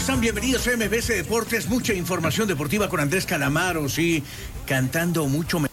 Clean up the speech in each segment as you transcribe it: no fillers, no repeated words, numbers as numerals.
Bienvenidos a MBC Deportes, mucha información deportiva con Andrés Calamaro, sí, cantando mucho.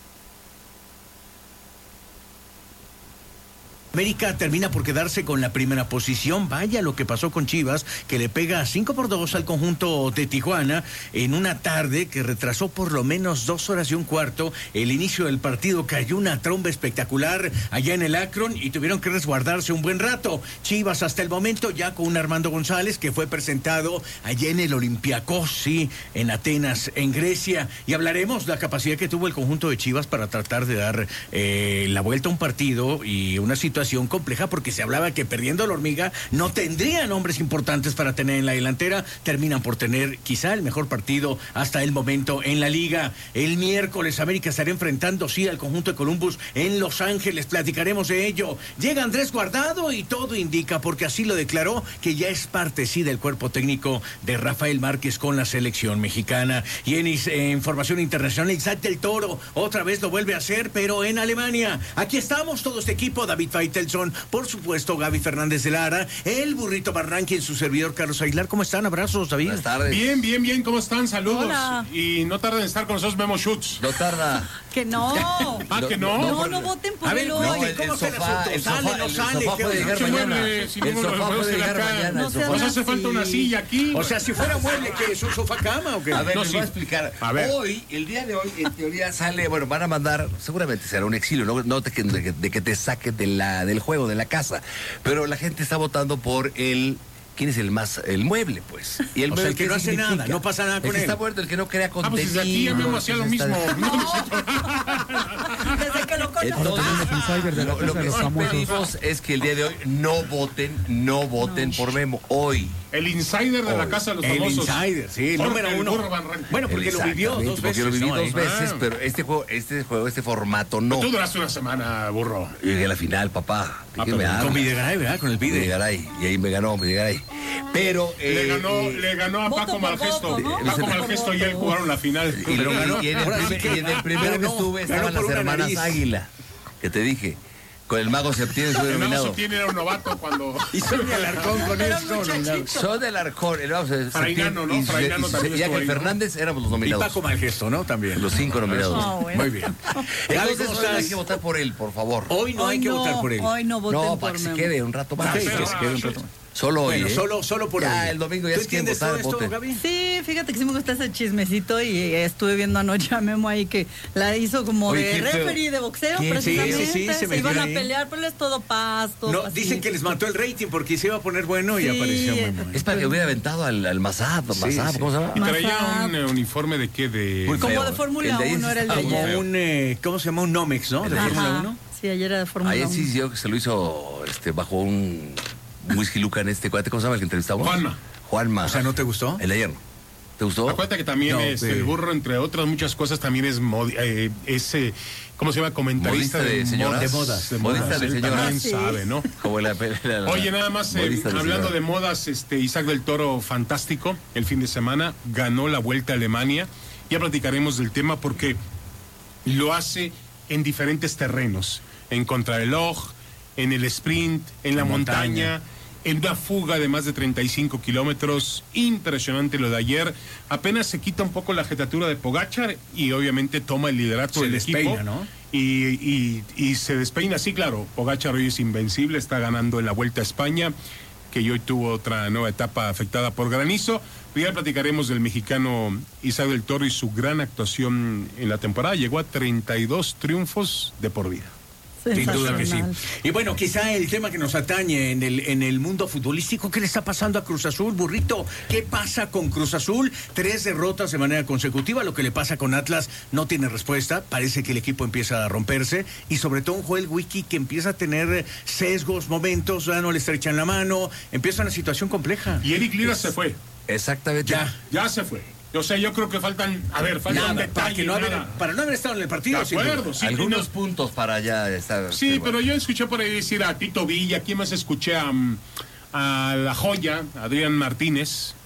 América termina por quedarse con la primera posición. Vaya lo que pasó con Chivas, que le pega 5-2 al conjunto de Tijuana en una tarde que retrasó por lo menos 2 horas y un cuarto el inicio del partido. Cayó una tromba espectacular allá en el Akron y tuvieron que resguardarse un buen rato. Chivas hasta el momento ya con un Armando González que fue presentado allá en el Olympiacos, sí, en Atenas, en Grecia. Y hablaremos de la capacidad que tuvo el conjunto de Chivas para tratar de dar la vuelta a un partido y una situación compleja, porque se hablaba que perdiendo la Hormiga no tendrían hombres importantes para tener en la delantera. Terminan por tener quizá el mejor partido hasta el momento en la liga. El miércoles América estará enfrentando sí al conjunto de Columbus en Los Ángeles. Platicaremos de ello. Llega Andrés Guardado y todo indica, porque así lo declaró, que ya es parte sí del cuerpo técnico de Rafael Márquez con la selección mexicana. Y en información internacional, Isaac del Toro otra vez lo vuelve a hacer, pero en Alemania. Aquí estamos todo este equipo: David Faitelson, por supuesto Gaby Fernández de Lara, el Burrito Barranqui, en su servidor Carlos Aguilar. ¿Cómo están? Abrazos, David. Buenas tardes. Bien, ¿cómo están? Saludos. Hola. Y no tarden en estar con nosotros Memo Schutz. No tarda. Que no. ¿Que no? No voten por A ver, él ¿cómo hoy. está el asunto? El ¿Sale, no sale? sofá puede llegar mañana. El sofá puede llegar mañana. Nos hace falta una silla aquí. O sea, si fuera mueble, ¿qué es? ¿Un sofá cama o qué? A ver, No, les sí. voy a explicar. A ver. Hoy, el día de hoy, en teoría sale, bueno, van a mandar, seguramente será un exilio, no de que te saquen del juego, de la casa. Pero la gente está votando por ¿quién es el mueble, pues? Y el O sea, mueble, el que ¿qué no hace significa? nada, no pasa nada con El que él. está muerto, el que no crea contenido. Pues desde aquí ya Memo hacía lo mismo. Desde que lo conozco. Entonces, lo que sí pedimos es que el día de hoy no voten por Memo. Hoy. El insider de la casa de los El famosos. insider, sí, el Jorge, número el uno. Burro Van Rankin. Bueno, porque lo vivió dos veces. Porque lo viví ¿no? dos veces, pero este formato no. Tú duraste una semana, burro. Llegué a la final, papá. ¿De qué pero me con hablas? Con Videgaray, ¿verdad? Con el Vide. Videgaray. Y ahí me ganó Videgaray. Pero Le ganó a voto Paco por Malgesto. voto, ¿no? Paco Voto por Malgesto y él voto. jugaron la final. Pero ganó. Y en Ahora sí que- el primero que ganó, estuve ganó estaban por las una hermanas nariz. Águila, que te dije. Con el Mago Septién estuve El Mago nominado. Septién era un novato cuando... Y Sonia Alarcón con Era esto. muchachito. nominado. Son del Arcón, el Mago Frainano, ¿no? Frainano también y estuvo Ángel ahí, ¿no? Fernández éramos los Y nominados. Paco Malgesto, ¿no? También. Los 5 nominados. Ah, bueno. Muy bien. Gaby, Entonces ¿cómo hoy hay estás? que votar por él, por favor. Hoy no hay que votar por él. Hoy no voten No, por para que se Memo. quede un rato más. Sí, que se quede un rato más. Solo hoy, Bueno, solo por hoy. Ya, el domingo ya ¿Tú es quien entiendes votar, todo esto, vote. Gaby? Sí, fíjate que sí me gusta ese chismecito y estuve viendo anoche a Memo ahí que la hizo como Oye, de qué feo. referee de boxeo, ¿Quién? precisamente. Sí, se se metió iban a ahí. pelear, pero es todo paz, todo No, pacífico. dicen que les mató el rating porque se iba a poner bueno y Sí, apareció Memo. Es para que hubiera aventado al Mazab, Sí, sí. ¿cómo se llama? Y traía Mazap. un uniforme de qué, de... Muy Como feo. de Fórmula El de ayer 1 sí era el de estaba Como ayer. un, ¿cómo se llama? Un Nomex, ¿no? De Ajá. Fórmula 1. Sí, ayer era de Fórmula 1. Ayer sí yo que se lo hizo bajo un whisky lucan cuate, ¿cómo se llama el que entrevistamos? Juanma. O sea, ¿no te gustó? El de ayer. ¿Te gustó? Acuérdate que también No, el burro, entre otras muchas cosas, también es ¿cómo se llama? Comentarista Modista de señoras. de modas. Modista de Él señoras. también Sí. sabe, ¿no? Como la Oye, nada más, modista de hablando señoras. de modas, Isaac del Toro, fantástico, el fin de semana ganó la Vuelta a Alemania. Ya platicaremos del tema porque lo hace en diferentes terrenos, en contrarreloj, en el sprint, en la montaña, en una fuga de más de 35 kilómetros. Impresionante lo de ayer. Apenas se quita un poco la jetatura de Pogačar y obviamente toma el liderato Se del despeina, equipo. ¿no? Y se despeina, sí, claro. Pogačar hoy es invencible, está ganando en la Vuelta a España, que hoy tuvo otra nueva etapa afectada por granizo. Pero ya platicaremos del mexicano Isaac del Toro y su gran actuación en la temporada. Llegó a 32 triunfos de por vida. Sin duda que sí. Sensacional. Y bueno, quizá el tema que nos atañe en el mundo futbolístico, ¿qué le está pasando a Cruz Azul, Burrito? ¿Qué pasa con Cruz Azul? 3 derrotas de manera consecutiva. Lo que le pasa con Atlas no tiene respuesta. Parece que el equipo empieza a romperse. Y sobre todo un Joel Wiki que empieza a tener sesgos, momentos, ya no le estrechan la mano. Empieza una situación compleja. Y Eric Lira se fue. Exactamente. Ya se fue. O sea, yo creo que faltan Nada, detalles. para no haber estado en el partido. De acuerdo, sí. Algunos no- puntos para ya estar. Sí, pero yo escuché por ahí decir a Tito Villa, ¿quién más escuché? A La Joya, Adrián Martínez,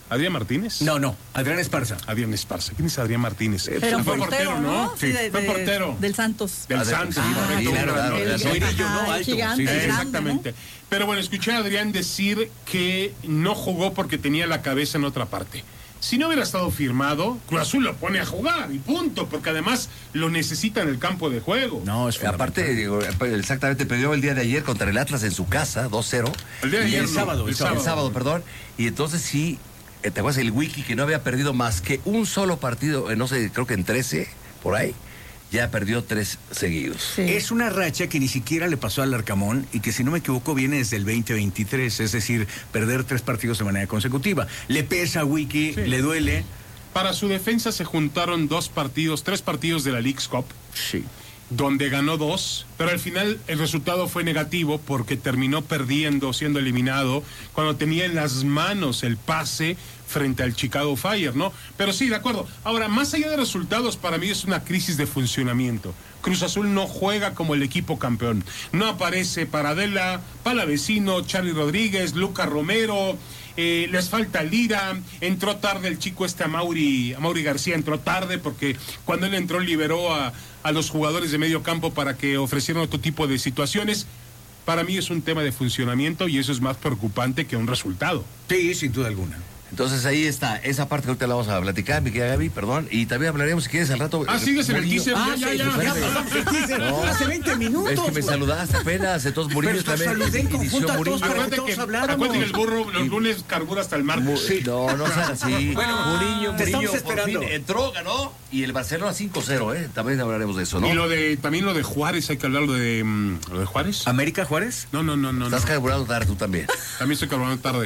¿Adrián Martínez? No, Adrián Esparza. Adrián Esparza. ¿Quién es Adrián Martínez? Pero fue portero, ¿no? Sí, fue portero. Del Santos. Del Santos. sí, claro. El Soirillo, ¿no? el Alto. gigante, Sí, grande, exactamente. ¿no? Pero bueno, escuché a Adrián decir que no jugó porque tenía la cabeza en otra parte. Si no hubiera estado firmado, Cruz Azul lo pone a jugar y punto, porque además lo necesita en el campo de juego. No, es Aparte, digo, exactamente, perdió el día de ayer contra el Atlas en su casa, 2-0. El día de Y ayer el sábado. El sábado, perdón. Y entonces sí, te acuerdas el Wiki que no había perdido más que un solo partido, no sé, creo que en 13, por ahí, ya perdió 3 seguidos. Sí. Es una racha que ni siquiera le pasó al Arcamón y que, si no me equivoco, viene desde el 2023, es decir, perder 3 partidos de manera consecutiva. Le pesa a Wiki, Sí. le duele. Para su defensa se juntaron 3 partidos de la Leagues Cup, Sí. donde ganó 2, pero al final el resultado fue negativo porque terminó perdiendo, siendo eliminado, cuando tenía en las manos el pase frente al Chicago Fire, ¿no? Pero sí, de acuerdo. Ahora, más allá de resultados, para mí es una crisis de funcionamiento. Cruz Azul no juega como el equipo campeón. No aparece Paradela, Palavecino, Charly Rodríguez, Lucas Romero, les falta Lira, entró tarde el chico Amaury García, entró tarde porque cuando él entró liberó a los jugadores de medio campo para que ofrecieran otro tipo de situaciones. Para mí es un tema de funcionamiento y eso es más preocupante que un resultado. Sí, sin duda alguna. Entonces ahí está, esa parte que ahorita la vamos a platicar, mi querida Gaby, perdón, y también hablaremos si quieres al rato. Sigues en el Murillo. teaser, Ya pasamos el teaser. No. Hace 20 minutos. Es que me güey. saludaste apenas, entonces Murillo Pero también. saludé en inició conjunto a todos Murillo. para que Acuérdate todos que, habláramos. acuérdate que el burro los lunes carbura hasta el martes. Sí. No sean así. Bueno, Murillo, te estamos por esperando. fin entró, ganó, y el Barcelona 5-0, También hablaremos de eso, ¿no? Y también lo de Juárez, hay que hablar lo de Juárez. ¿América Juárez? No. Estás carburando tarde tú también. También estoy carburando tarde.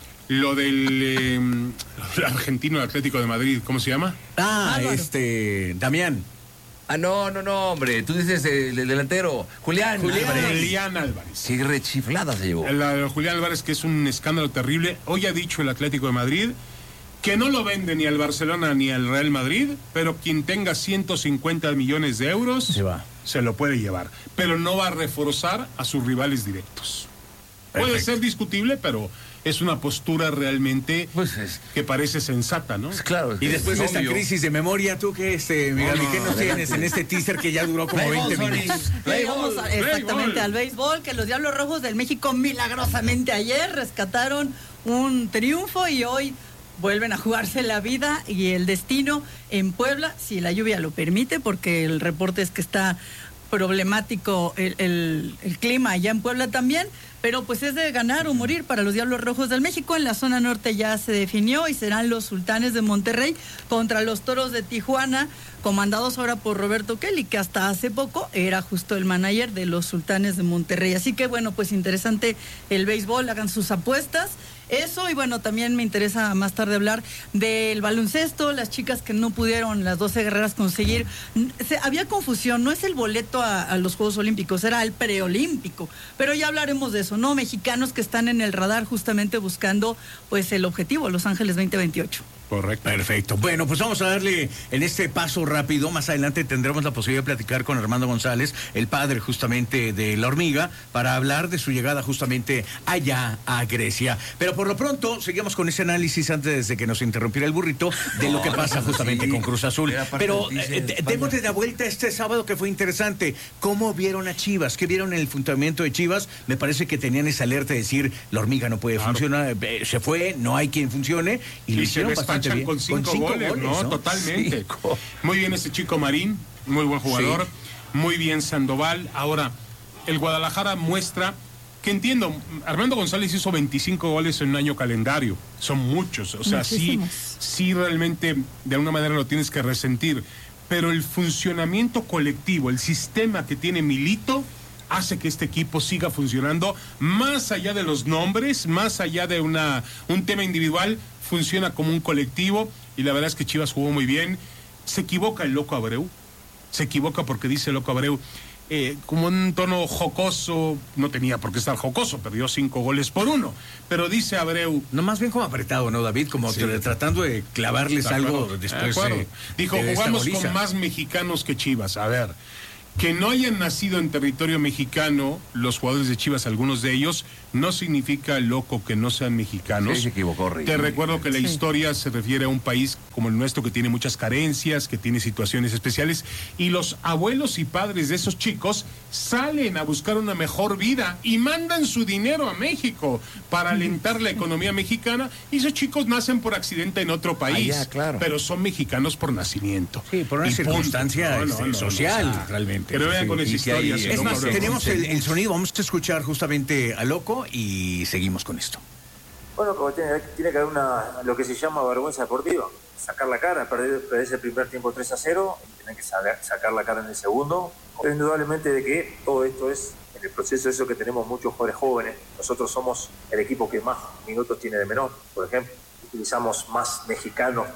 Lo del argentino Atlético de Madrid, ¿cómo se llama? Álvaro. Damián. No, hombre, tú dices el delantero, Julián. Julián Álvarez. Qué rechiflada se llevó. La de Julián Álvarez, que es un escándalo terrible. Hoy ha dicho el Atlético de Madrid que no lo vende ni al Barcelona ni al Real Madrid, pero quien tenga 150 millones de euros Se va. se lo puede llevar. Pero no va a reforzar a sus rivales directos. Puede Perfecto. ser discutible, pero es una postura realmente Pues es, que parece sensata, ¿no? pues claro. Y después de es esta obvio. crisis de memoria, ¿tú qué, Miguel, ¿qué nos tienes en este teaser que ya duró como Play 20 ball, minutos? Sony. Play Y vamos ball. exactamente al béisbol, que los Diablos Rojos del México milagrosamente ayer rescataron un triunfo y hoy vuelven a jugarse la vida y el destino en Puebla, si la lluvia lo permite, porque el reporte es que está problemático el clima allá en Puebla también, pero pues es de ganar o morir para los Diablos Rojos del México. En la zona norte ya se definió y serán los Sultanes de Monterrey contra los Toros de Tijuana, comandados ahora por Roberto Kelly, que hasta hace poco era justo el manager de los Sultanes de Monterrey. Así que bueno, pues interesante el béisbol, hagan sus apuestas. Eso, y bueno, también me interesa más tarde hablar del baloncesto, las chicas que no pudieron, las 12 guerreras, conseguir. Había confusión, no es el boleto a los Juegos Olímpicos, era el preolímpico, pero ya hablaremos de eso, ¿no? Mexicanos que están en el radar justamente buscando pues el objetivo, Los Ángeles 2028. Correcto. Perfecto. Bueno, pues vamos a darle en este paso rápido. Más adelante tendremos la posibilidad de platicar con Armando González, el padre justamente de la hormiga, para hablar de su llegada justamente allá a Grecia. Pero por lo pronto, seguimos con ese análisis antes de que nos interrumpiera el burrito de lo que pasa justamente sí. con Cruz Azul. Era parte Pero del teaser de España. démosle la vuelta este sábado, que fue interesante. ¿Cómo vieron a Chivas? ¿Qué vieron en el funcionamiento de Chivas? Me parece que tenían esa alerta de decir, la hormiga no puede funcionar, se fue, no hay quien funcione, y lo Y se hicieron bastante despachan bien. con cinco goles, ¿no? Totalmente. 5. Muy bien ese chico Marín, muy buen jugador. Sí. Muy bien Sandoval. Ahora, el Guadalajara muestra que entiendo, Armando González hizo 25 goles en un año calendario. Son muchos. O sea, Muchísimos. sí realmente de alguna manera lo tienes que resentir. Pero el funcionamiento colectivo, el sistema que tiene Milito, hace que este equipo siga funcionando más allá de los nombres, más allá de un tema individual, funciona como un colectivo y la verdad es que Chivas jugó muy bien. Se equivoca el Loco Abreu, se equivoca porque dice el Loco Abreu, como un tono jocoso, no tenía por qué estar jocoso, perdió 5-1, pero dice Abreu... No, más bien como apretado, ¿no, David? Como Sí. tratando de clavarles De algo acuerdo, después de acuerdo. Dijo, de esta jugamos goliza. con más mexicanos que Chivas. A ver, Que no hayan nacido en territorio mexicano los jugadores de Chivas, algunos de ellos, no significa, loco, que no sean mexicanos. Sí, se equivocó, Rey. Te recuerdo que la historia se refiere a un país como el nuestro que tiene muchas carencias, que tiene situaciones especiales, y los abuelos y padres de esos chicos salen a buscar una mejor vida y mandan su dinero a México para alentar la economía mexicana, y esos chicos nacen por accidente en otro país, claro. Pero son mexicanos por nacimiento. Sí, por una Y punto. circunstancia social, realmente. Pero vean con esa historia. Es más, tenemos el sonido, vamos a escuchar justamente a Loco y seguimos con esto. Bueno, como tiene que haber lo que se llama vergüenza deportiva. Sacar la cara, perder ese primer tiempo 3-0, tienen que sacar la cara en el segundo. Pero indudablemente de que todo esto es, en el proceso eso que tenemos muchos jugadores jóvenes, nosotros somos el equipo que más minutos tiene de menor, por ejemplo. Utilizamos más mexicanos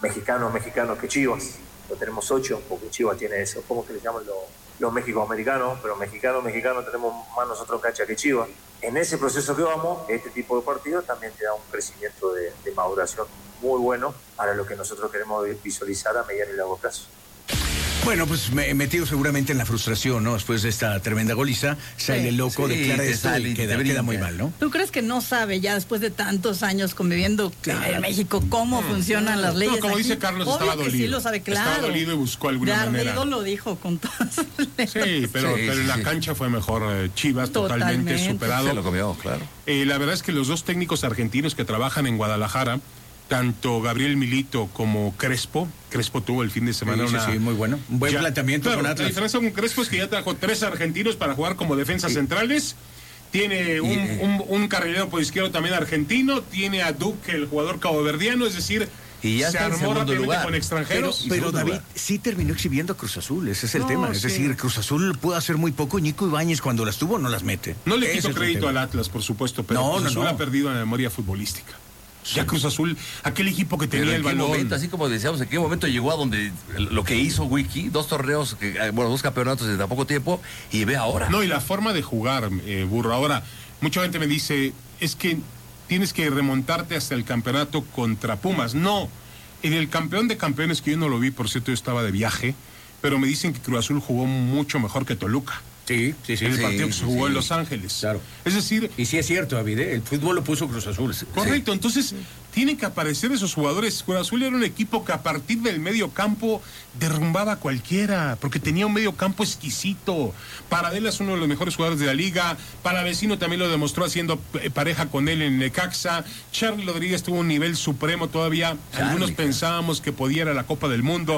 que Chivas. Lo tenemos 8, porque Chivas tiene eso, ¿cómo que le llaman los mexicoamericanos? Pero mexicanos tenemos más nosotros en cancha que Chivas. En ese proceso que vamos, este tipo de partidos también te da un crecimiento de maduración muy bueno para lo que nosotros queremos visualizar a mediano y largo plazo. Bueno, pues metido seguramente en la frustración, ¿no? Después de esta tremenda goliza, sale Loco, declara esto y queda muy mal, ¿no? ¿Tú crees que no sabe ya después de tantos años conviviendo en México cómo funcionan las leyes? No, como aquí? dice Carlos, Obvio estaba que dolido. Sí lo sabe, claro. Estaba dolido y buscó alguna manera. Ardido lo dijo con todas sus letras. Sí, pero en la cancha fue mejor. Chivas totalmente superado. Se lo comió, claro. La verdad es que los dos técnicos argentinos que trabajan en Guadalajara, tanto Gabriel Milito como Crespo tuvo el fin de semana sí, muy bueno. Un buen planteamiento claro, con Atlas. La diferencia con Crespo es que ya trajo 3 argentinos para jugar como defensas centrales. Tiene un carrilero por izquierdo también argentino. Tiene a Duque, el jugador caboverdiano. Es decir, y ya se armó rápidamente con extranjeros. Pero David sí terminó exhibiendo a Cruz Azul, ese es el tema. Es decir, Cruz Azul pudo hacer muy poco y Nico Ibáñez cuando las tuvo no las mete. No le quito crédito al Atlas, por supuesto, pero Cruz Azul ha perdido la memoria futbolística. Ya Cruz Azul, aquel equipo que tenía el balón. Momento, así como decíamos, ¿en qué momento llegó a donde lo que hizo Wiki, 2 torneos, 2 campeonatos en tan poco tiempo, y ve ahora? No, y la forma de jugar, Burro. Ahora, mucha gente me dice, es que tienes que remontarte hasta el campeonato contra Pumas. No, en el campeón de campeones, que yo no lo vi, por cierto, yo estaba de viaje, pero me dicen que Cruz Azul jugó mucho mejor que Toluca. Sí. En el partido que se jugó en Los Ángeles. Claro. Es decir... Y sí es cierto, David, el fútbol lo puso Cruz Azul. Correcto, entonces tienen que aparecer esos jugadores. Cruz Azul era un equipo que a partir del medio campo derrumbaba a cualquiera, porque tenía un medio campo exquisito. Paradela es uno de los mejores jugadores de la liga. Palavecino también lo demostró haciendo pareja con él en Necaxa. Charly Rodríguez tuvo un nivel supremo todavía. Algunos pensábamos que podía ir a la Copa del Mundo.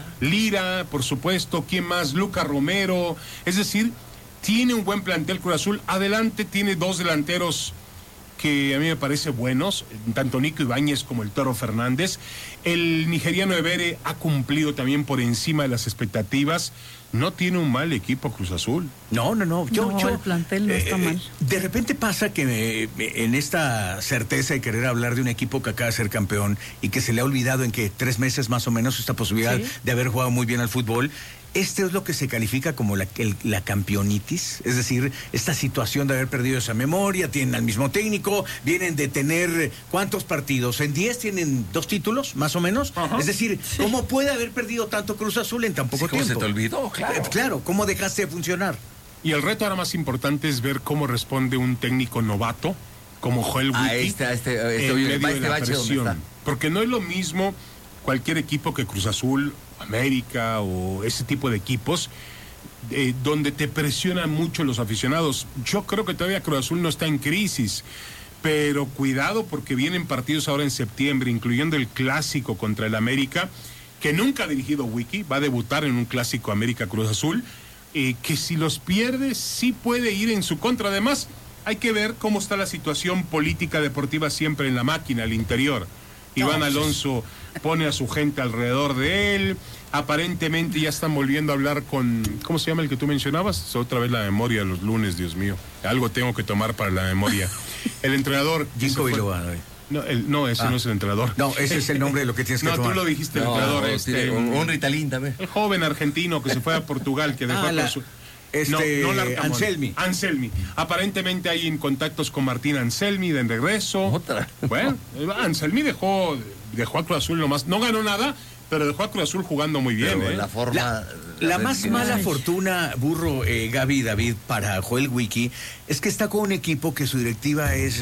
Lira, por supuesto. ¿Quién más? Luca Romero. Es decir, tiene un buen plantel Cruz Azul. Adelante tiene 2 delanteros que a mí me parece buenos, tanto Nico Ibáñez como el Toro Fernández. El nigeriano Ebere ha cumplido también por encima de las expectativas. No tiene un mal equipo Cruz Azul. No. El plantel no está mal. De repente pasa que en esta certeza de querer hablar de un equipo que acaba de ser campeón y que se le ha olvidado en que 3 meses más o menos esta posibilidad de haber jugado muy bien al fútbol. Este es lo que se califica como la campeonitis, es decir, esta situación de haber perdido esa memoria, tienen al mismo técnico, vienen de tener ¿cuántos partidos? En 10 tienen 2 títulos, más o menos. Ajá. Es decir, ¿cómo puede haber perdido tanto Cruz Azul en tan poco tiempo? ¿Cómo se te olvidó? Claro, ¿cómo dejaste de funcionar? Y el reto ahora más importante es ver cómo responde un técnico novato, como Joel Wiki, en medio de la presión. Porque no es lo mismo cualquier equipo que Cruz Azul, América o ese tipo de equipos donde te presionan mucho los aficionados. Yo creo que todavía Cruz Azul no está en crisis, pero cuidado porque vienen partidos ahora en septiembre, incluyendo el clásico contra el América, que nunca ha dirigido Wiki, va a debutar en un clásico América Cruz Azul, que si los pierde sí puede ir en su contra. Además, hay que ver cómo está la situación política deportiva siempre en la máquina, al interior. Iván Alonso pone a su gente alrededor de él. Aparentemente ya están volviendo a hablar con... ¿Cómo se llama el que tú mencionabas? Otra vez la memoria los lunes, Dios mío. Algo tengo que tomar para la memoria. El entrenador... Ginkgo biloba. No, ese no es el entrenador. No, ese es el nombre de lo que tienes que tomar. No, tú lo dijiste, el entrenador. Un Ritalin también. El joven argentino que se fue a Portugal, que dejó Anselmi. Anselmi. Aparentemente hay en contactos con Martín Anselmi de regreso. Otra. Bueno, Anselmi dejó a Cruz Azul nomás. No ganó nada, pero dejó a Cruz Azul jugando muy bien. Pero la forma... La más mala fortuna, Burro, Gaby y David, para Joel Wiki, es que está con un equipo que su directiva es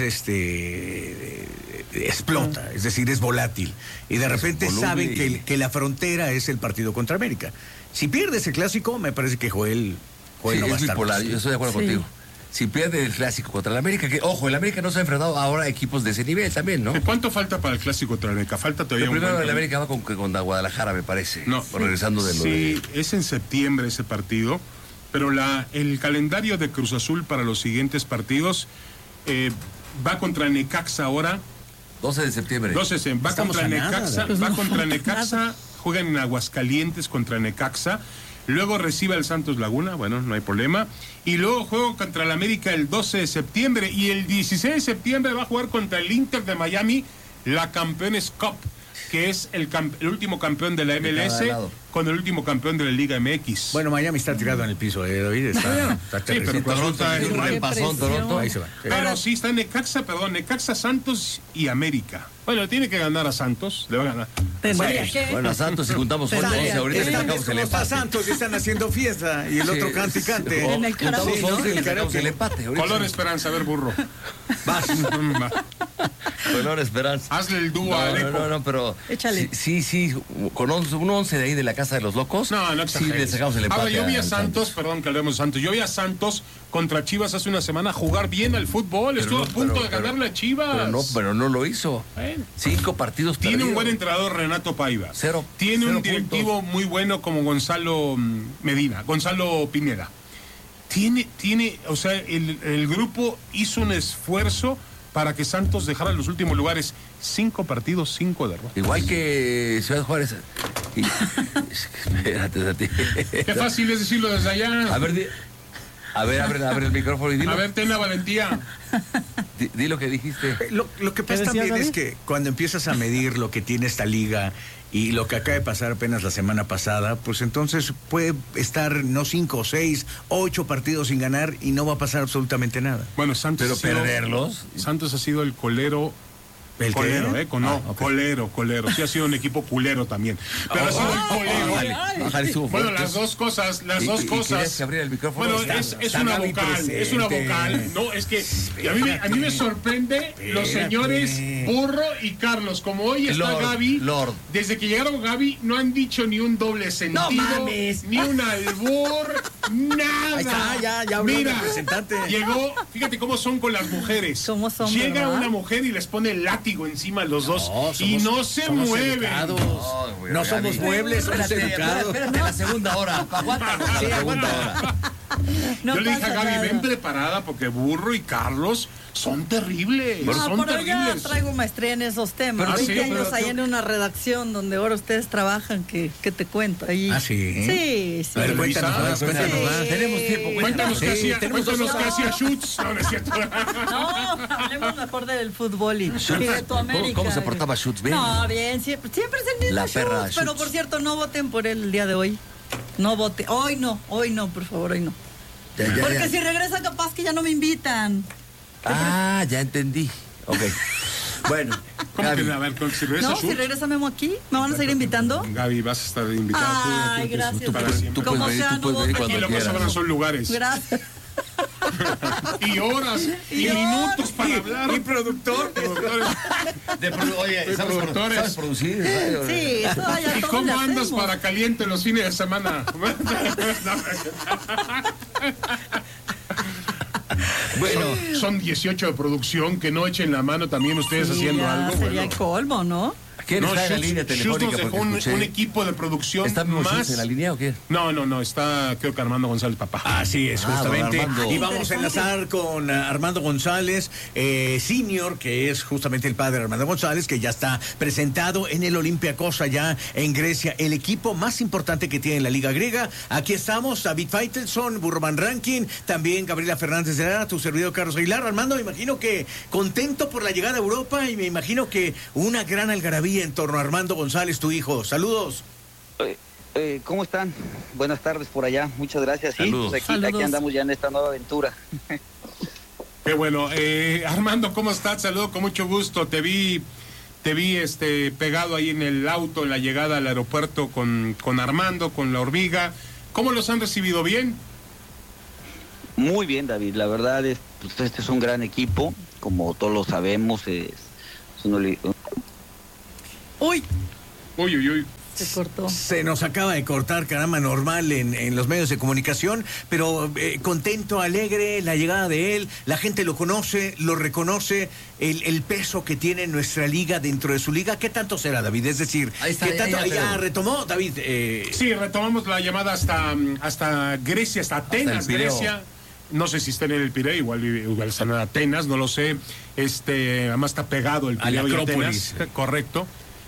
explota, es decir, es volátil. Y de repente saben que la frontera es el partido contra América. Si pierdes el clásico, me parece que Joel no va a estar bipolar, yo estoy de acuerdo contigo. Si pierde el clásico contra el América, que ojo, el América no se ha enfrentado ahora a equipos de ese nivel también, ¿no? ¿Cuánto falta para el clásico contra el América? Falta todavía un primero buen el América va con Guadalajara, me parece. No, regresando de lo sí, es en septiembre ese partido, pero el calendario de Cruz Azul para los siguientes partidos va contra Necaxa ahora. 12 de septiembre. Va contra Necaxa, juegan en Aguascalientes contra Necaxa. Luego recibe al Santos Laguna, bueno, no hay problema. Y luego juego contra el América el 12 de septiembre. Y el 16 de septiembre va a jugar contra el Inter de Miami, la Campeones Cup, que es el último campeón de la MLS con el último campeón de la Liga MX. Bueno, Miami está tirado en el piso, David. Está sí, pero Toronto pasó Toronto. Ahí se va. Pero sí está Necaxa, Santos y América. Bueno, tiene que ganar a Santos, le va a ganar. Bueno, a Santos si juntamos fondos, ahorita le sacamos el empate. Santos y están haciendo fiesta y el otro cante y cante. En el karaoke, juntamos y le sacamos el empate. Color Esperanza, a ver, Burro. Vas. Color Esperanza. Hazle el dúo a Alejo. No, pero échale. Sí, con un 11 de ahí de la Casa de los Locos. No sí le sacamos el empate. Ahora, yo vi a Santos, perdón que hablemos de Santos, yo vi a Santos contra Chivas hace una semana jugar bien al fútbol, estuvo a punto de ganarle a Chivas. Pero no lo hizo. 5 partidos Tiene perdidos. un buen entrenador, Renato Paiva. Tiene un directivo puntos. muy bueno como Gonzalo Pineda. O sea, el grupo hizo un esfuerzo para que Santos dejara los últimos lugares. 5 partidos, 5 derrotas. Igual que Ciudad Juárez. Espérate. Qué fácil es decirlo desde allá. A ver, abre el micrófono y dilo. A ver, ten la valentía. Di lo que dijiste. Lo que pasa también es que cuando empiezas a medir lo que tiene esta liga y lo que acaba de pasar apenas la semana pasada, pues entonces puede estar no 5, 6, 8 partidos sin ganar y no va a pasar absolutamente nada. Bueno, Santos perderlos. Santos ha sido el colero. Colero. Sí ha sido un equipo culero también. Pero ha sido el colero. Bueno, las dos cosas. Que abrir el micrófono. Bueno, es una vocal. No, es que a mí me sorprende los señores Burro y Carlos. Como hoy está Gaby, desde que llegaron Gaby no han dicho ni un doble sentido, ni un albur, nada. Ahí está, ya mira, representante. Llegó, fíjate cómo son con las mujeres. Llega ¿verdad? Una mujer y les pone el látigo encima los dos y no se mueven. No somos muebles, somos educados. Espérate la segunda hora. Aguántanos a la segunda hora. Yo le dije a Gaby, ven preparada porque Burro y Carlos son terribles. Pero ya traigo maestría en esos temas. 20 años ahí en una redacción donde ahora ustedes trabajan, que te cuento ahí. ¿Ah, sí? Sí. A ver, cuéntanos. Tenemos tiempo. Cuéntanos qué hacía Schutz. No, es cierto. No, hablemos mejor del fútbol y de tu América. ¿Cómo se portaba Schutz? Bien. No, bien, siempre es el mismo Schutz. Pero por cierto, no voten por él el día de hoy. No voten. Hoy no, por favor, hoy no. Porque si regresa capaz que ya no me invitan. Ya entendí. Ok. Bueno. ¿Cómo que, a ver, si regresa No, si regresa Memo aquí, ¿me van a seguir invitando? Gaby, vas a estar invitada. Ay, gracias. Tú puedes venir cuando quieras. Y lo que sobran son lugares. Gracias. Y horas y minutos para hablar. Y productor. Oye, ¿sabes producir? Sí, ¿Y cómo andas para caliente los fines de semana? Bueno, son 18 de producción, que no echen la mano también ustedes haciendo algo. Sería el colmo, ¿no? ¿Quién está en la línea telefónica? Nos dejó un equipo de producción. ¿Está más en la línea o qué? No, está creo que Armando González, papá. Así es, justamente. Y vamos a Interesante. enlazar con Armando González, senior, que es justamente el padre de Armando González, que ya está presentado en el Olympiacos allá en Grecia, el equipo más importante que tiene la Liga Griega. Aquí estamos, David Faitelson, Burro Van Rankin, también Gabriela Fernández de Lara, tu servidor Carlos Aguilar. Armando, me imagino que contento por la llegada a Europa y me imagino que una gran algarabía en torno a Armando González, tu hijo. Saludos. ¿Cómo están? Buenas tardes por allá, muchas gracias. Sí, Saludos. pues Saludos. aquí andamos ya en esta nueva aventura. Qué bueno. Armando, ¿cómo estás? Saludo con mucho gusto. Te vi pegado ahí en el auto en la llegada al aeropuerto con Armando, con la hormiga. ¿Cómo los han recibido? ¿Bien? Muy bien, David, la verdad es, pues, este es un gran equipo, como todos lo sabemos, es Uy, Uy, uy, uy. se cortó. Se nos acaba de cortar, caramba, normal en los medios de comunicación, pero contento, alegre, la llegada de él, la gente lo conoce, lo reconoce, el peso que tiene nuestra liga dentro de su liga. ¿Qué tanto será, David? Es decir, Ahí está, ¿qué tanto? ya Ya retomó, David. Sí, retomamos la llamada hasta Grecia, hasta Atenas, el Pireo. Grecia. No sé si están en el Pireo, igual están en Atenas, no lo sé. Además está pegado el A la Pireo y Acrópolis. Atenas, correcto.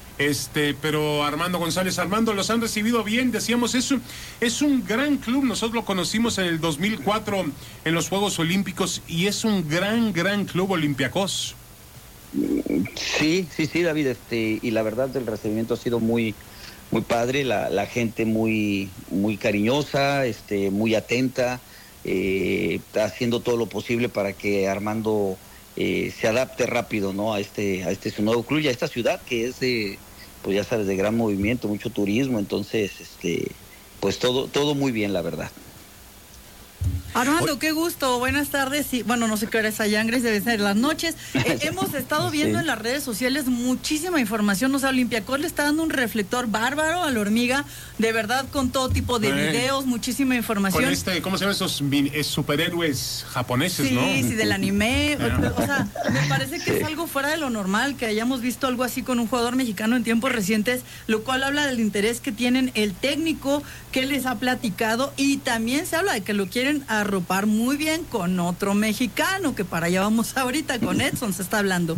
Pero Armando González, Armando, los han recibido bien, decíamos, es un gran club. Nosotros lo conocimos en el 2004 en los Juegos Olímpicos y es un gran club, Olympiacos. Sí, David, y la verdad el recibimiento ha sido muy padre, la gente muy cariñosa, muy atenta, haciendo todo lo posible para que Armando se adapte rápido, ¿no? a su nuevo club y a esta ciudad que es pues ya sabes, de gran movimiento, mucho turismo, entonces pues todo muy bien, la verdad. Armando, qué gusto, buenas tardes. Y, bueno, no sé qué hora es allá en Grecia, debe ser las noches. Hemos estado viendo Sí. en las redes sociales muchísima información. O sea, Olympiacos le está dando un reflector bárbaro a la hormiga, de verdad, con todo tipo de videos, muchísima información. Con ¿cómo se llaman esos superhéroes japoneses, Sí, no? sí, del anime. Ah. O sea, me parece que es algo fuera de lo normal que hayamos visto algo así con un jugador mexicano en tiempos recientes, lo cual habla del interés que tienen el técnico, que les ha platicado, y también se habla de que lo quieren arropar muy bien con otro mexicano, que para allá vamos ahorita, con Edson se está hablando.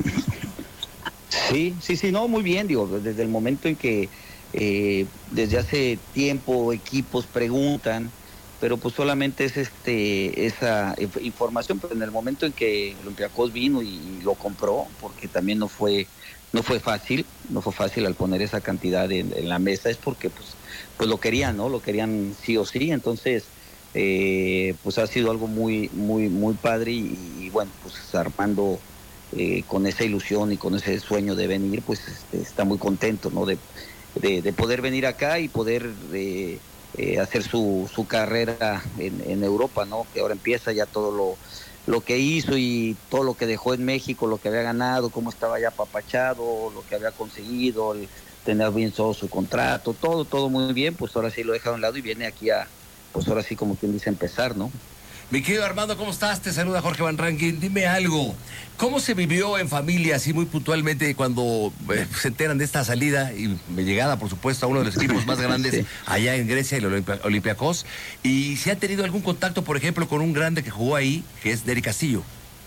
Sí, no, muy bien, digo, desde el momento en que desde hace tiempo equipos preguntan, pero pues solamente es esa información, pero en el momento en que Olympiacos vino y lo compró, porque también no fue fácil al poner esa cantidad en la mesa, es porque pues lo querían, ¿no? Lo querían sí o sí, entonces pues ha sido algo muy padre y bueno, pues Armando con esa ilusión y con ese sueño de venir, pues está muy contento, ¿no? De poder venir acá y poder hacer su carrera en Europa, ¿no? Que ahora empieza ya todo lo que hizo y todo lo que dejó en México, lo que había ganado, cómo estaba ya apapachado, lo que había conseguido, el tener bien todo su contrato, todo muy bien, pues ahora sí lo deja a un lado y viene aquí pues ahora sí, como quien dice, empezar, ¿no? Mi querido Armando, ¿cómo estás? Te saluda Jorge Van Rankin. Dime algo, ¿cómo se vivió en familia, así muy puntualmente, cuando se enteran de esta salida y llegada, por supuesto, a uno de los equipos más grandes Sí. allá en Grecia, el Olympiacos? Y si ha tenido algún contacto, por ejemplo, con un grande que jugó ahí, que es Derek Castillo.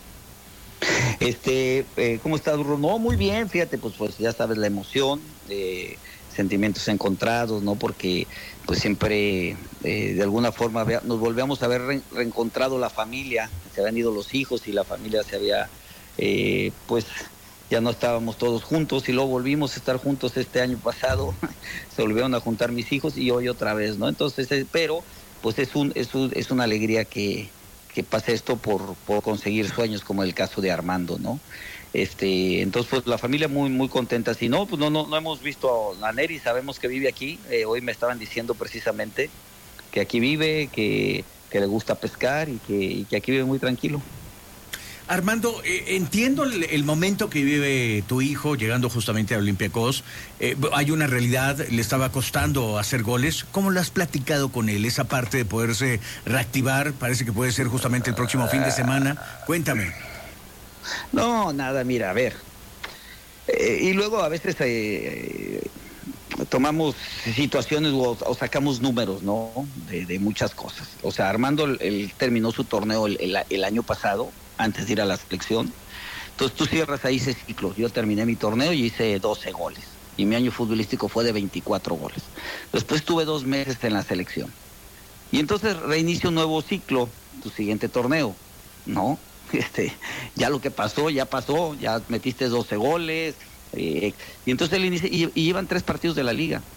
¿Cómo estás, Bruno? No, muy bien, fíjate, pues ya sabes, la emoción, sentimientos encontrados, ¿no? Porque pues siempre de alguna forma nos volvíamos a haber reencontrado la familia, se habían ido los hijos y la familia se había, pues ya no estábamos todos juntos y luego volvimos a estar juntos este año pasado, se volvieron a juntar mis hijos y hoy otra vez, ¿no? Entonces, pero pues es una alegría que pase esto por conseguir sueños, como el caso de Armando, ¿no? Entonces pues la familia muy contenta. Si no, pues no hemos visto a Neri, sabemos que vive aquí. Hoy me estaban diciendo precisamente que aquí vive, que le gusta pescar y que aquí vive muy tranquilo. Armando, entiendo el momento que vive tu hijo llegando justamente a Olympiacos. Hay una realidad, le estaba costando hacer goles. ¿Cómo lo has platicado con él? Esa parte de poderse reactivar, parece que puede ser justamente el próximo fin de semana. Cuéntame. No, nada, mira, a ver. Y luego a veces tomamos situaciones o sacamos números, ¿no? De muchas cosas. O sea, Armando él terminó su torneo el año pasado, antes de ir a la selección. Entonces tú cierras ahí ese ciclo. Yo terminé mi torneo y hice 12 goles. Y mi año futbolístico fue de 24 goles. Después tuve 2 meses en la selección. Y entonces reinicio un nuevo ciclo, tu siguiente torneo, ¿no? Ya lo que pasó, ya metiste 12 goles. Y entonces él inicia, y llevan 3 partidos de la liga.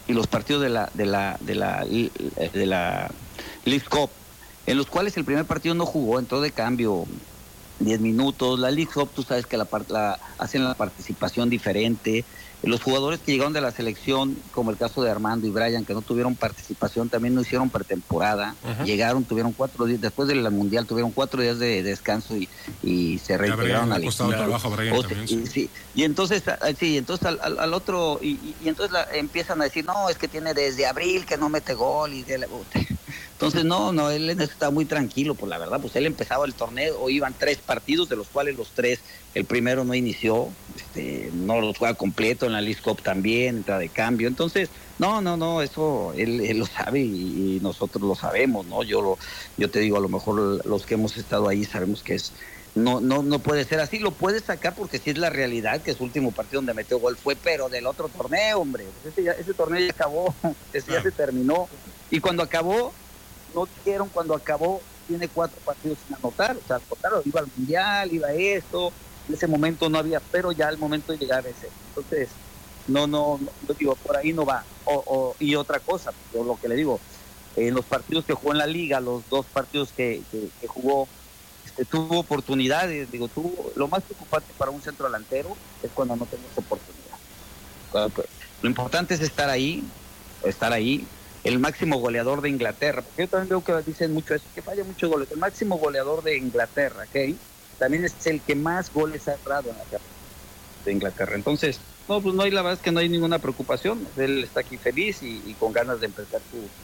y los partidos de la League Cup, en los cuales el primer partido no jugó, entró de cambio 10 minutos. La League Cup, tú sabes que hacen la participación diferente. Los jugadores que llegaron de la selección, como el caso de Armando y Brian, que no tuvieron participación, también no hicieron pretemporada. Llegaron, tuvieron 4 días, después del Mundial tuvieron 4 días de descanso y se reintegraron al equipo. Y entonces, al otro, y entonces empiezan a decir, no, es que tiene desde abril que no mete gol. Entonces, no, él está muy tranquilo, pues la verdad, pues él empezaba el torneo, o iban 3 partidos, de los cuales los 3, el primero no inició, no los juega completo, en la League Cup también, entra de cambio. Entonces, no, eso él lo sabe y nosotros lo sabemos, ¿no? Yo te digo, a lo mejor los que hemos estado ahí sabemos que no puede ser así. Lo puede sacar porque sí es la realidad, que su último partido donde metió gol fue, pero del otro torneo, hombre. Ese torneo ya acabó, ya se terminó. Y cuando acabó, no dijeron cuando acabó, tiene 4 partidos sin anotar. O sea, claro, iba al Mundial, iba a esto. En ese momento no había, pero ya al momento de llegar a ese. Entonces, no digo, por ahí no va. Y otra cosa, yo lo que le digo, en los partidos que jugó en la liga, los 2 partidos que jugó, tuvo oportunidades. Digo, lo más preocupante para un centro delantero es cuando no tenemos oportunidad. Lo importante es estar ahí. El máximo goleador de Inglaterra, porque yo también veo que dicen mucho eso, que falla muchos goles. El máximo goleador de Inglaterra, ¿ok? También es el que más goles ha entrado en la carrera de Inglaterra. Entonces, pues no hay, la verdad es que no hay ninguna preocupación. Él está aquí feliz y con ganas de empezar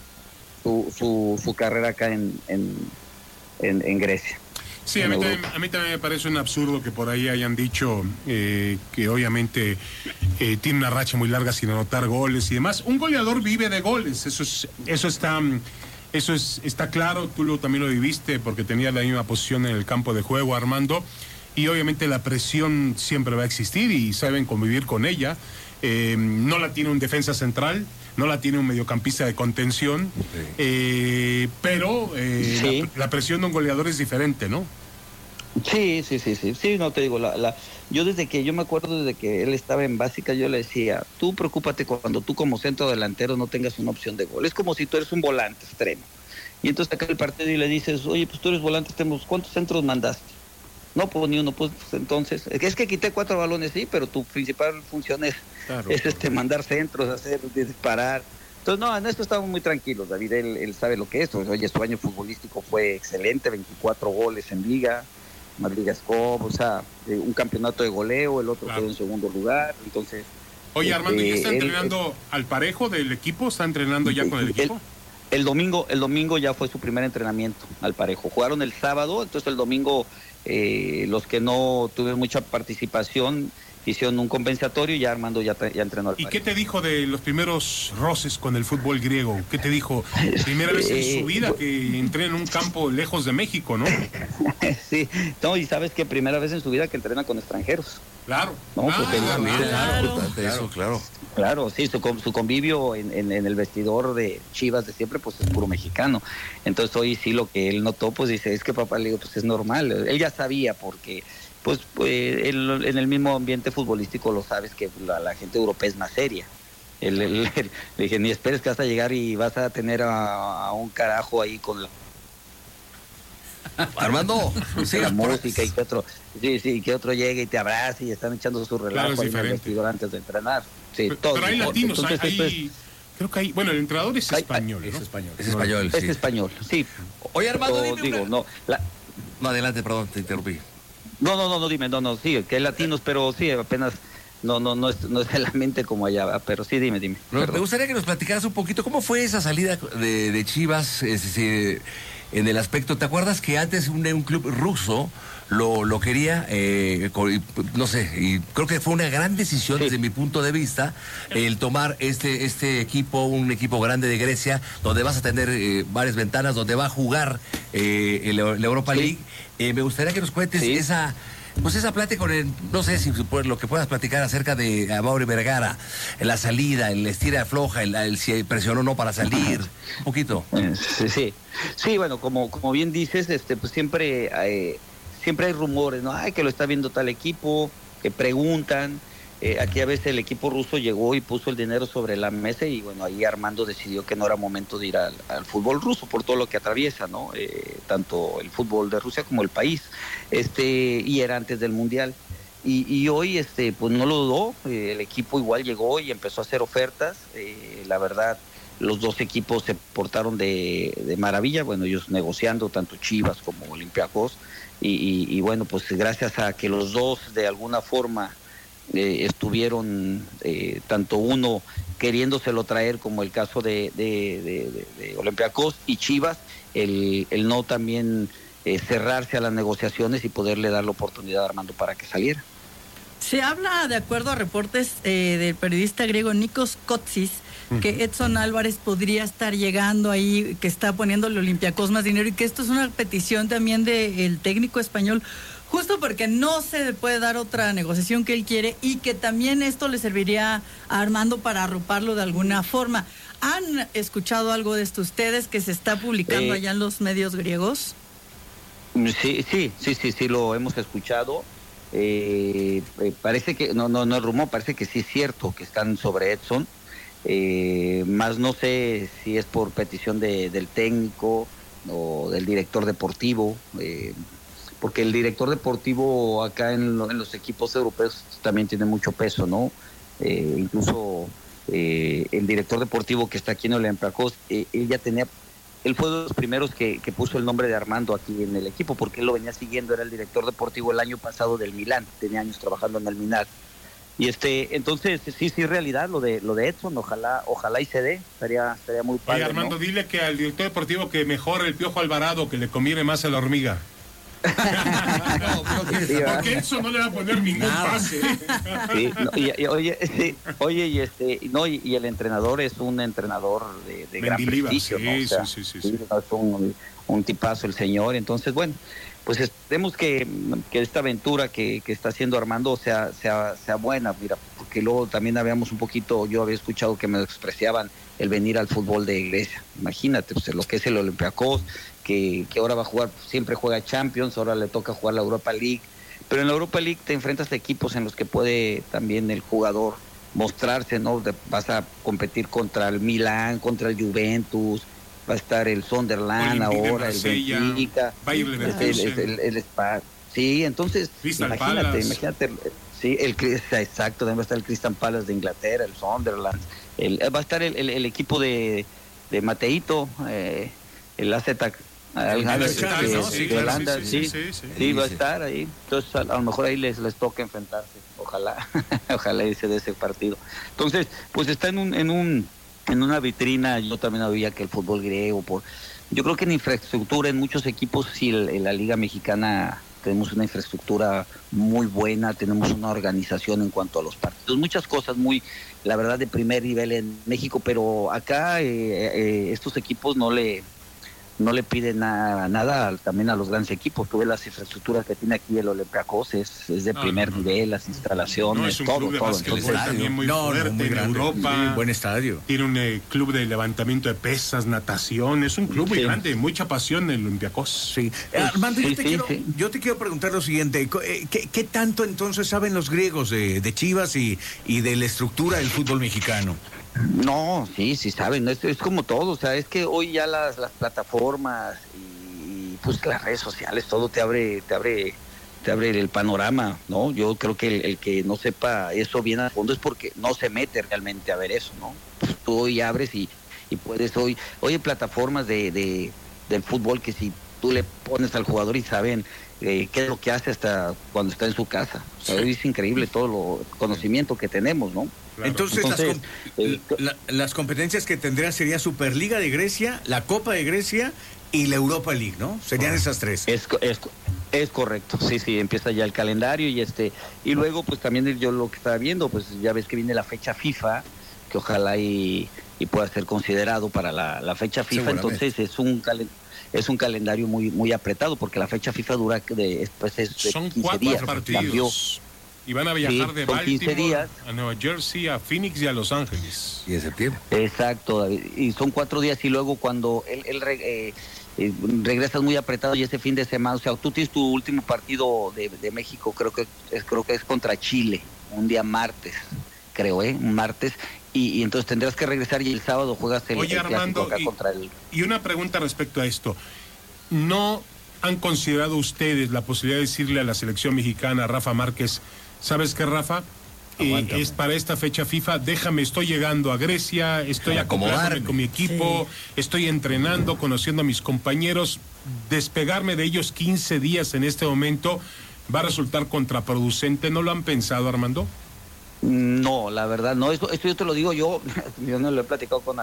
su carrera acá en Grecia. Sí, a mí también me parece un absurdo que por ahí hayan dicho que obviamente tiene una racha muy larga sin anotar goles y demás. Un goleador vive de goles, eso está claro. Tú también lo viviste porque tenías la misma posición en el campo de juego, Armando, y obviamente la presión siempre va a existir y saben convivir con ella. No la tiene un defensa central, no la tiene un mediocampista de contención, pero sí. La presión de un goleador es diferente, ¿no? Sí, no te digo, yo desde que él estaba en básica, yo le decía, tú preocúpate cuando tú como centro delantero no tengas una opción de gol. Es como si tú eres un volante extremo. Y entonces acá el partido y le dices, oye, pues tú eres volante extremo, ¿cuántos centros mandaste? No, pues ni uno, pues entonces, es que quité 4 balones, sí, pero tu principal función es mandar centros, disparar. Entonces, no, en esto estamos muy tranquilos, David, él sabe lo que es. Oye, su año futbolístico fue excelente, 24 goles en liga, más ligas Cup, o sea, un campeonato de goleo, el otro quedó en segundo lugar, entonces... Oye, Armando, ¿y está entrenando al parejo del equipo? ¿Está entrenando ya con el equipo? El domingo ya fue su primer entrenamiento al parejo. Jugaron el sábado, entonces el domingo los que no tuvieron mucha participación hicieron un compensatorio y ya Armando ya entrenó al parejo. ¿Y qué te dijo de los primeros roces con el fútbol griego? ¿Qué te dijo? Primera vez en su vida que entré en un campo lejos de México, ¿no? Sí, no, y sabes que primera vez en su vida que entrena con extranjeros. Claro. No, claro. Claro, sí, su convivio en el vestidor de Chivas de siempre, pues es puro mexicano. Entonces hoy sí lo que él notó, pues dice, es que papá, le digo, pues es normal. Él ya sabía porque, pues él, en el mismo ambiente futbolístico lo sabes que la gente europea es más seria. Le dije, ni esperes que vas a llegar y vas a tener a un carajo ahí con la... Armando, la música y que otro llegue y te abrace y están echando su relajo ahí en el vestidor antes de entrenar. Sí, pero hay latinos, creo que hay, bueno, el entrenador es español, ¿no? Es español, sí. Oye, Armando, No, adelante, perdón, te interrumpí. No, sí, que hay latinos, pero sí, apenas no es de la mente como allá, ¿verdad? Pero sí, dime. Me gustaría que nos platicaras un poquito cómo fue esa salida de Chivas, en el aspecto, ¿te acuerdas que antes un club ruso lo quería, no sé, y creo que fue una gran decisión desde mi punto de vista, el tomar este equipo, un equipo grande de Grecia, donde vas a tener varias ventanas, donde va a jugar la Europa League? Me gustaría que nos cuentes esa plática con el, no sé si lo que puedas platicar acerca de Amaury Vergara, la salida, el estira afloja, el si presionó o no para salir, un poquito. Sí, bueno, como bien dices, pues siempre hay rumores, ¿no? Que lo está viendo tal equipo, que preguntan, aquí a veces el equipo ruso llegó y puso el dinero sobre la mesa y bueno, ahí Armando decidió que no era momento de ir al fútbol ruso por todo lo que atraviesa, ¿no? Tanto el fútbol de Rusia como el país, y era antes del Mundial. Y hoy pues no lo dudó, el equipo igual llegó y empezó a hacer ofertas, la verdad los dos equipos se portaron de maravilla, bueno, ellos negociando tanto Chivas como Olympiacos y bueno, pues gracias a que los dos de alguna forma estuvieron tanto uno queriéndoselo traer como el caso de Olympiacos y Chivas, el no también cerrarse a las negociaciones y poderle dar la oportunidad a Armando para que saliera. Se habla, de acuerdo a reportes del periodista griego Nikos Kotsis, que Edson Álvarez podría estar llegando ahí, que está poniéndole Olympiacos más dinero y que esto es una petición también del técnico español, justo porque no se puede dar otra negociación que él quiere y que también esto le serviría a Armando para arroparlo de alguna forma. ¿Han escuchado algo de esto ustedes que se está publicando allá en los medios griegos? Sí, lo hemos escuchado. Parece que, no es rumor, parece que sí es cierto que están sobre Edson, más no sé si es por petición del técnico o del director deportivo, porque el director deportivo acá en los equipos europeos también tiene mucho peso, ¿no? Incluso el director deportivo que está aquí en Olympiacos, él fue de los primeros que puso el nombre de Armando aquí en el equipo, porque él lo venía siguiendo, era el director deportivo el año pasado del Milán, tenía años trabajando en el Milán. Y entonces sí realidad lo de Edson, ojalá y se dé, estaría muy padre. Oye, Armando, ¿no? Dile que al director deportivo que mejore el Piojo Alvarado, que le conviene más a la hormiga. Porque Edson no le va a poner ningún pase. Sí, no, y el entrenador es un entrenador de gran prestigio, ¿no? O sea, sí, es un tipazo el señor. Entonces, bueno, pues esperemos que esta aventura que está haciendo Armando sea buena, mira, porque luego también yo había escuchado que me despreciaban el venir al fútbol de Grecia. Imagínate, pues lo que es el Olympiacos, que ahora va a jugar, siempre juega Champions, ahora le toca jugar la Europa League, pero en la Europa League te enfrentas a equipos en los que puede también el jugador mostrarse, ¿no? Vas a competir contra el Milán, contra el Juventus, va a estar el Sunderland ahora, el Benfica, el Spa. Sí, entonces, imagínate, sí, exacto, también va a estar el Crystal Palace de Inglaterra, el Sunderland, va a estar el equipo de Mateito, el AZ de Holanda, sí, va a estar ahí. Entonces a lo mejor ahí les toca enfrentarse, ojalá y se dé ese partido. Entonces, pues está en una vitrina. Yo también había que el fútbol griego, yo creo que en infraestructura en muchos equipos, sí, en la Liga Mexicana tenemos una infraestructura muy buena, tenemos una organización en cuanto a los partidos, muchas cosas la verdad, de primer nivel en México, pero acá estos equipos no le piden nada también a los grandes equipos. Tú ves las infraestructuras que tiene aquí el Olympiacos, es de primer nivel, las instalaciones, es un todo. Club de básquetbol también muy fuerte, muy grande, en Europa. Buen estadio. Tiene un club de levantamiento de pesas, natación, es un club muy grande, mucha pasión el Olympiacos. Sí. Armando, yo te quiero preguntar lo siguiente, ¿qué tanto entonces saben los griegos de Chivas y de la estructura del fútbol mexicano? No, sí saben, es como todo, o sea, es que hoy ya las plataformas y pues las redes sociales, todo te abre el panorama, ¿no? Yo creo que el que no sepa eso bien a fondo es porque no se mete realmente a ver eso, ¿no? Pues tú hoy abres y puedes hoy hay plataformas del fútbol que si tú le pones al jugador y saben qué es lo que hace hasta cuando está en su casa. O sea, es increíble todo el conocimiento que tenemos, ¿no? Claro. Entonces las competencias que tendría sería Superliga de Grecia, la Copa de Grecia y la Europa League, ¿no? Serían esas tres. Es correcto, sí, empieza ya el calendario y luego pues también yo lo que estaba viendo, pues ya ves que viene la fecha FIFA, que ojalá y pueda ser considerado para la fecha FIFA, entonces es un calendario muy apretado, porque la fecha FIFA dura después de son 15 4 días. partidos. Y van a viajar Sí, de son 15 Baltimore días. a Nueva Jersey, a Phoenix y a Los Ángeles. Y en septiembre. Exacto, David. Y son 4 días y luego cuando regresas muy apretado y ese fin de semana, o sea, tú tienes tu último partido de México, creo que es contra Chile, un día martes, un martes, y entonces tendrás que regresar y el sábado juegas el Oye, clásico Armando, acá contra el... y una pregunta respecto a esto. ¿No han considerado ustedes la posibilidad de decirle a la selección mexicana, Rafa Márquez, ¿sabes qué, Rafa? Es para esta fecha FIFA, estoy llegando a Grecia, estoy acomodándome con mi equipo, estoy entrenando, conociendo a mis compañeros, despegarme de ellos 15 días en este momento va a resultar contraproducente? ¿No lo han pensado, Armando? No, la verdad, no, esto yo te lo digo yo no lo he platicado con